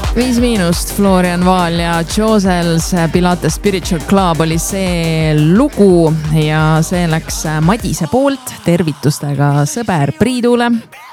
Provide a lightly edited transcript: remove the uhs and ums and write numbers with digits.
5 miinust, Florian Vaal ja Josels Pilates Spiritual Club oli see lugu ja see läks Madise poolt tervitustega sõber Priidule.